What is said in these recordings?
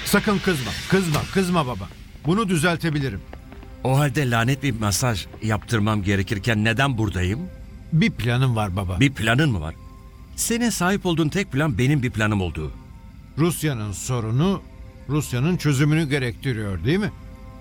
Sakın kızma, kızma baba. Bunu düzeltebilirim. O halde lanet bir masaj yaptırmam gerekirken neden buradayım? Bir planım var baba. Bir planın mı var? Senin sahip olduğun tek plan benim bir planım olduğu. Rusya'nın sorunu, Rusya'nın çözümünü gerektiriyor değil mi?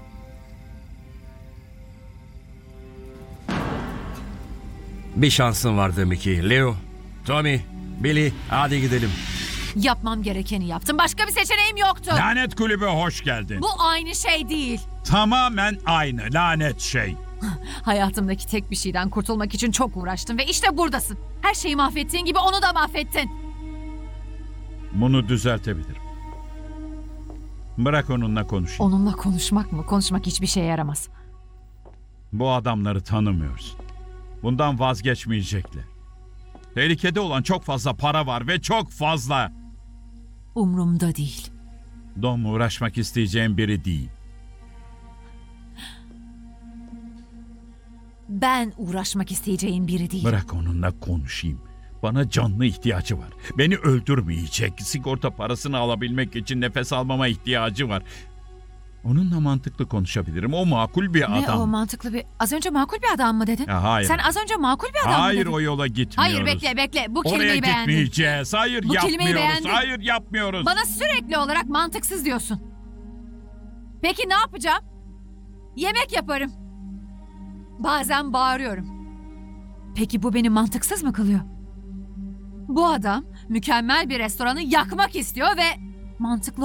Bir şansın vardı Mickey. Leo, Tommy, Billy, hadi gidelim. Yapmam gerekeni yaptım. Başka bir seçeneğim yoktu. Lanet kulübe hoş geldin. Bu aynı şey değil. Tamamen aynı lanet şey. Hayatımdaki tek bir şeyden kurtulmak için çok uğraştım ve işte buradasın. Her şeyi mahvettiğin gibi onu da mahvettin. Bunu düzeltebilirim. Bırak onunla konuşayım. Onunla konuşmak mı? Konuşmak hiçbir şeye yaramaz. Bu adamları tanımıyorsun. Bundan vazgeçmeyecekler. Tehlikede olan çok fazla para var ve çok fazla. Umrumda değil. Dom'la uğraşmak isteyeceğim biri değil. Ben uğraşmak isteyeceğin biri değil. Bırak onunla konuşayım. Bana canlı ihtiyacı var. Beni öldürmeyecek. Sigorta parasını alabilmek için nefes almama ihtiyacı var. Onunla mantıklı konuşabilirim. O makul bir Ne adam. o mantıklı bir... Az önce makul bir adam mı dedin? Ya hayır. Sen az önce makul bir adam mı Hayır, dedin? o yola gitmiyoruz. Hayır bekle. Bu Oraya kelimeyi beğendim. gitmeyeceğiz. Hayır, Bu kelimeyi yapmıyoruz. beğendim. Hayır, yapmıyoruz. Bana sürekli olarak mantıksız diyorsun. Peki ne yapacağım? Yemek yaparım. Bazen bağırıyorum. Peki bu beni mantıksız mı kılıyor? Bu adam mükemmel bir restoranı yakmak istiyor ve mantıklı